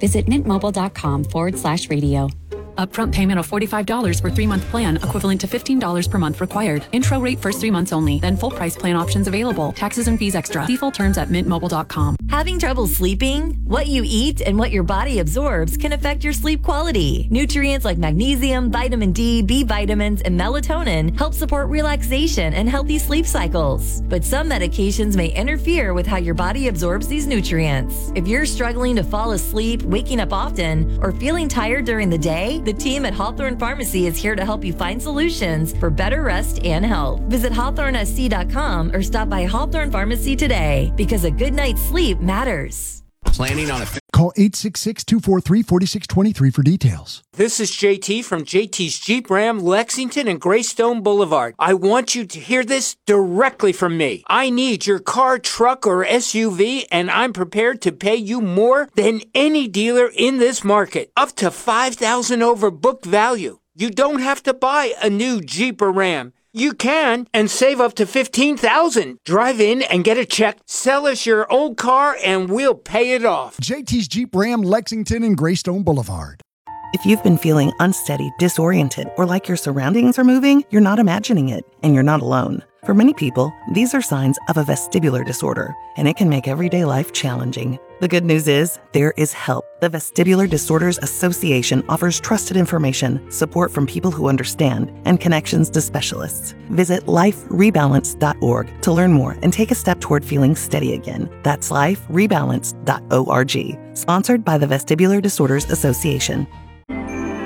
Visit mintmobile.com/radio. Upfront payment of $45 for 3-month plan, equivalent to $15 per month required. Intro rate first 3 months only, then full price plan options available. Taxes and fees extra. See full terms at mintmobile.com. Having trouble sleeping? What you eat and what your body absorbs can affect your sleep quality. Nutrients like magnesium, vitamin D, B vitamins, and melatonin help support relaxation and healthy sleep cycles. But some medications may interfere with how your body absorbs these nutrients. If you're struggling to fall asleep, waking up often, or feeling tired during the day, the team at Hawthorne Pharmacy is here to help you find solutions for better rest and health. Visit hawthornesc.com or stop by Hawthorne Pharmacy today, because a good night's sleep matters. Planning on a... Call 866-243-4623 for details. This is JT from JT's Jeep Ram, Lexington and Greystone Boulevard. I want you to hear this directly from me. I need your car, truck, or SUV, and I'm prepared to pay you more than any dealer in this market. Up to $5,000 over book value. You don't have to buy a new Jeep or Ram. You can, and save up to $15,000. Drive in and get a check. Sell us your old car, and we'll pay it off. JT's Jeep Ram, Lexington and Greystone Boulevard. If you've been feeling unsteady, disoriented, or like your surroundings are moving, you're not imagining it, and you're not alone. For many people, these are signs of a vestibular disorder, and it can make everyday life challenging. The good news is, there is help. The Vestibular Disorders Association offers trusted information, support from people who understand, and connections to specialists. Visit liferebalance.org to learn more and take a step toward feeling steady again. That's liferebalance.org. Sponsored by the Vestibular Disorders Association.